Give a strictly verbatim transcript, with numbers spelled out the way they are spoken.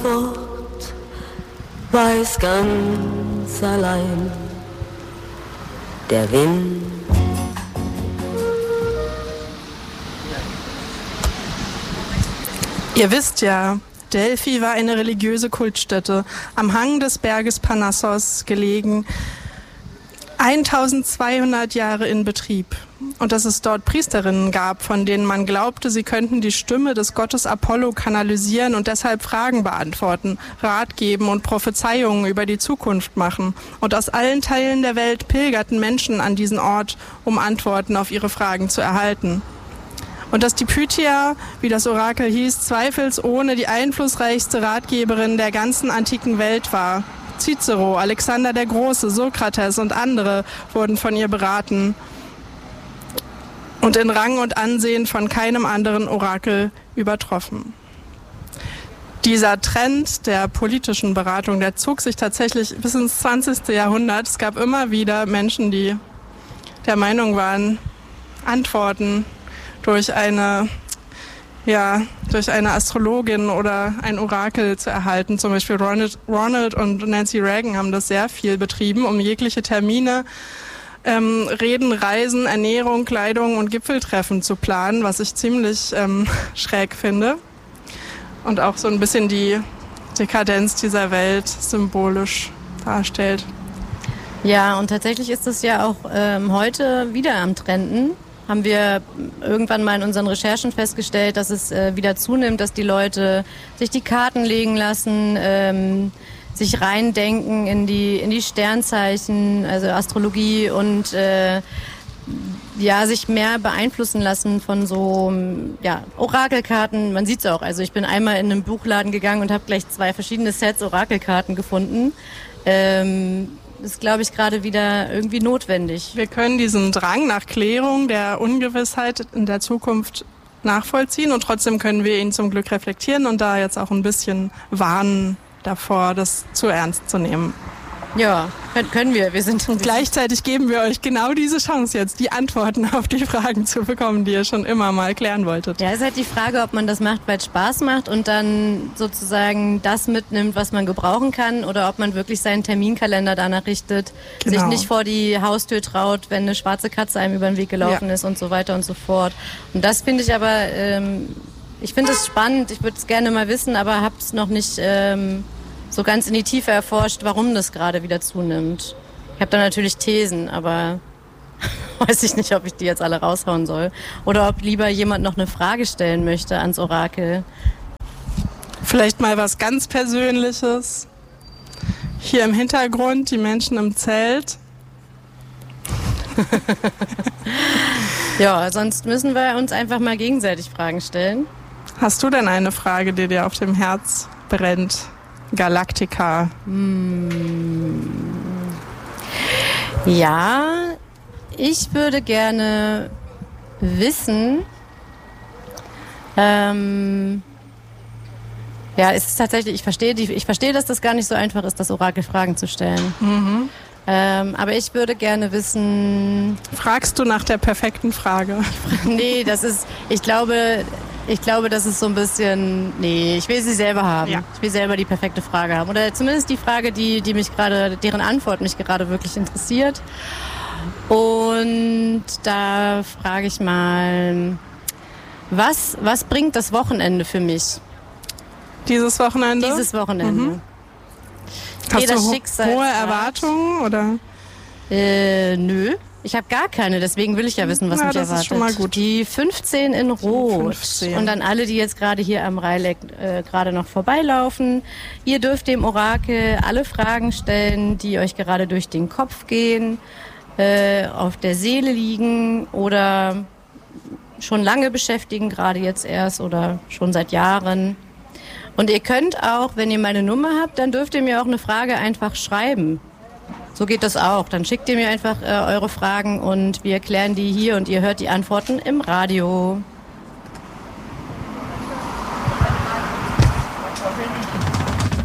Gott weiß ganz allein, der Wind. Ihr wisst ja, Delphi war eine religiöse Kultstätte, am Hang des Berges Parnassos gelegen, eintausendzweihundert Jahre in Betrieb. Und dass es dort Priesterinnen gab, von denen man glaubte, sie könnten die Stimme des Gottes Apollo kanalisieren und deshalb Fragen beantworten, Rat geben und Prophezeiungen über die Zukunft machen. Und aus allen Teilen der Welt pilgerten Menschen an diesen Ort, um Antworten auf ihre Fragen zu erhalten. Und dass die Pythia, wie das Orakel hieß, zweifelsohne die einflussreichste Ratgeberin der ganzen antiken Welt war. Cicero, Alexander der Große, Sokrates und andere wurden von ihr beraten und in Rang und Ansehen von keinem anderen Orakel übertroffen. Dieser Trend der politischen Beratung, der zog sich tatsächlich bis ins zwanzigste Jahrhundert. Es gab immer wieder Menschen, die der Meinung waren, Antworten durch eine, ja, durch eine Astrologin oder ein Orakel zu erhalten. Zum Beispiel Ronald, Ronald und Nancy Reagan haben das sehr viel betrieben, um jegliche Termine, ähm, Reden, Reisen, Ernährung, Kleidung und Gipfeltreffen zu planen, was ich ziemlich ähm, schräg finde und auch so ein bisschen die Dekadenz dieser Welt symbolisch darstellt. Ja, und tatsächlich ist das ja auch ähm, heute wieder am Trenden. Haben wir irgendwann mal in unseren Recherchen festgestellt, dass es äh, wieder zunimmt, dass die Leute sich die Karten legen lassen, ähm, sich reindenken in die in die Sternzeichen, also Astrologie und äh, ja, sich mehr beeinflussen lassen von so ja, Orakelkarten. Man sieht's auch. Also ich bin einmal in einen Buchladen gegangen und habe gleich zwei verschiedene Sets Orakelkarten gefunden. Ähm, ist, glaube ich, gerade wieder irgendwie notwendig. Wir können diesen Drang nach Klärung der Ungewissheit in der Zukunft nachvollziehen und trotzdem können wir ihn zum Glück reflektieren und da jetzt auch ein bisschen warnen davor, das zu ernst zu nehmen. Ja, können wir. Wir sind und gleichzeitig geben wir euch genau diese Chance jetzt, die Antworten auf die Fragen zu bekommen, die ihr schon immer mal klären wolltet. Ja, es ist halt die Frage, ob man das macht, weil es Spaß macht und dann sozusagen das mitnimmt, was man gebrauchen kann, oder ob man wirklich seinen Terminkalender danach richtet, genau. Sich nicht vor die Haustür traut, wenn eine schwarze Katze einem über den Weg gelaufen ja. ist und so weiter und so fort. Und das finde ich aber, ähm, ich finde es spannend, ich würde es gerne mal wissen, aber habe es noch nicht ähm, so ganz in die Tiefe erforscht, warum das gerade wieder zunimmt. Ich habe da natürlich Thesen, aber weiß ich nicht, ob ich die jetzt alle raushauen soll. Oder ob lieber jemand noch eine Frage stellen möchte ans Orakel. Vielleicht mal was ganz Persönliches. Hier im Hintergrund die Menschen im Zelt. Ja, sonst müssen wir uns einfach mal gegenseitig Fragen stellen. Hast du denn eine Frage, die dir auf dem Herz brennt? Galactica. Hm. Ja, ich würde gerne wissen, ähm, ja, es ist tatsächlich, ich verstehe, die, ich verstehe, dass das gar nicht so einfach ist, das Orakel Fragen zu stellen. Mhm. Ähm, aber ich würde gerne wissen... Fragst du nach der perfekten Frage? Nee, das ist, ich glaube... Ich glaube, das ist so ein bisschen, nee, ich will sie selber haben. Ja. Ich will selber die perfekte Frage haben. Oder zumindest die Frage, die, die mich gerade, deren Antwort mich gerade wirklich interessiert. Und da frage ich mal, was, was bringt das Wochenende für mich? Dieses Wochenende? Dieses Wochenende. Mhm. Hast du ho- hohe Erwartungen, oder? Äh, nö. Ich habe gar keine, deswegen will ich ja wissen, was ja, mich das erwartet. Ist schon mal gut. Die fünfzehn in Rot. fünfzehn. Und an alle, die jetzt gerade hier am Rheileck äh, gerade noch vorbeilaufen. Ihr dürft dem Orakel alle Fragen stellen, die euch gerade durch den Kopf gehen, äh, auf der Seele liegen oder schon lange beschäftigen, gerade jetzt erst oder schon seit Jahren. Und ihr könnt auch, wenn ihr meine Nummer habt, dann dürft ihr mir auch eine Frage einfach schreiben. So geht das auch. Dann schickt ihr mir einfach äh, eure Fragen und wir klären die hier und ihr hört die Antworten im Radio.